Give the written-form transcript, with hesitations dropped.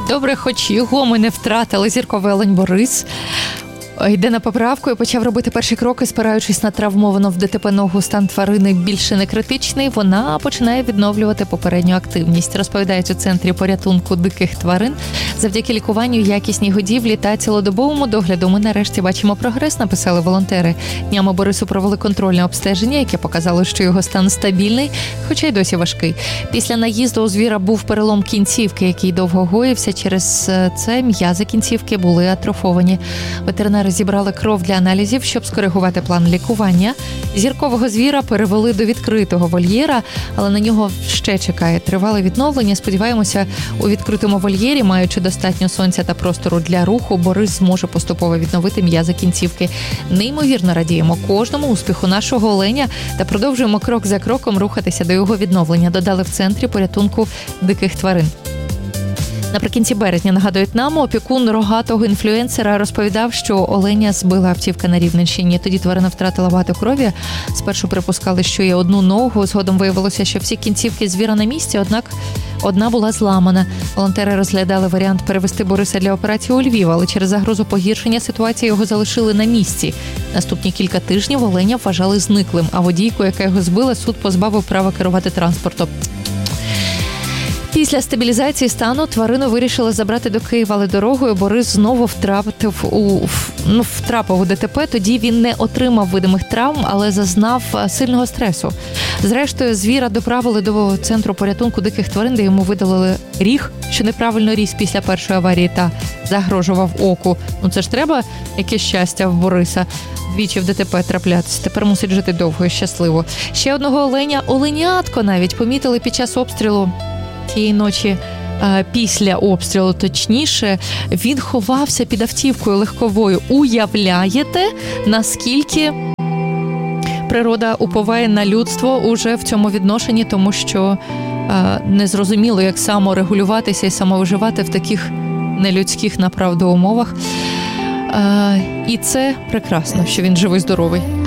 Добре, хоч його ми не втратили. Зірковий олень Борис йде на поправку і почав робити перші кроки, спираючись на травмовану в ДТП ногу. Стан тварини більше не критичний, вона починає відновлювати попередню активність. Розповідають у Центрі порятунку диких тварин. Завдяки лікуванню, якісній годівлі та цілодобовому догляду ми нарешті бачимо прогрес, написали волонтери. Днями Борису провели контрольне обстеження, яке показало, що його стан стабільний, хоча й досі важкий. Після наїзду у звіра був перелом кінцівки, який довго гоївся. Через це м'язи кінцівки були атрофовані. Ветеринари зібрали кров для аналізів, щоб скоригувати план лікування. Зіркового звіра перевели до відкритого вольєра, але на нього ще чекає тривале відновлення. Сподіваємося, у відкритому вольєрі, маючи достатньо сонця та простору для руху, Борис зможе поступово відновити м'язи кінцівки. Неймовірно радіємо кожному успіху нашого оленя та продовжуємо крок за кроком рухатися до його відновлення, додали в Центрі порятунку диких тварин. Наприкінці березня, нагадують нам, опікун рогатого інфлюенсера розповідав, що оленя збила автівка на Рівненщині. Тоді тварина втратила багато крові. Спершу припускали, що є одну ногу. Згодом виявилося, що всі кінцівки звіра на місці, однак одна була зламана. Волонтери розглядали варіант перевести Бориса для операції у Львів, але через загрозу погіршення ситуації його залишили на місці. Наступні кілька тижнів оленя вважали зниклим, а водійку, яка його збила, суд позбавив права керувати транспортом. Після стабілізації стану тварину вирішили забрати до Києва, але дорогою Борис знову втрапив у ДТП. Тоді він не отримав видимих травм, але зазнав сильного стресу. Зрештою, звіра доправили до Центру порятунку диких тварин, де йому видалили ріг, що неправильно ріс після першої аварії та загрожував оку. Це ж треба якесь щастя в Бориса. Двічі в ДТП траплятися. Тепер мусить жити довго і щасливо. Ще одного оленятко навіть помітили під час обстрілу. Тієї ночі, після обстрілу, точніше, він ховався під автівкою легковою. Уявляєте, наскільки природа уповає на людство уже в цьому відношенні, тому що незрозуміло, як саморегулюватися і самовиживати в таких нелюдських, направду, умовах. І це прекрасно, що він живий, здоровий.